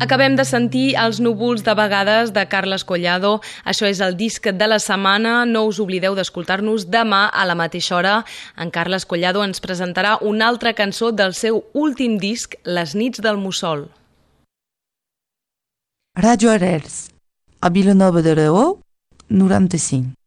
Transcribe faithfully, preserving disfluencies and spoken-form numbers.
Acabem de sentir Els núvols de vegades de Carles Collado. Això és el disc de la setmana. No us oblideu d'escoltar-nos demà a la mateixa hora. En Carles Collado ens presentarà una altra cançó del seu últim disc, Les nits del mussol. Ràdio Arrels, a Vilanova d'Aragó, noranta-cinc.